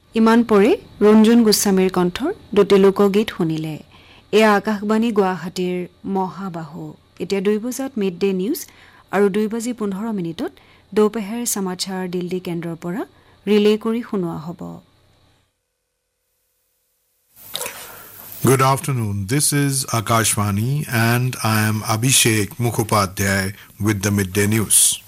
ইমান পৰে ৰঞ্জন গোস্বামীৰ কণ্ঠৰ দুটি লোকগীত শুনিলে। এয়া আকাশবাণী গুৱাহাটীৰ মহাবাহু। এতিয়া 2 বজাত মিড ডে নিউজ আৰু 2:15 দোপহৰ সমাচাৰ দিল্লী কেন্দ্ৰৰ পৰা ৰিলে কৰি শুনোৱা হ'ব। Good afternoon. This is Akashvani and I am Abhishek Mukhopadhyay with the midday news.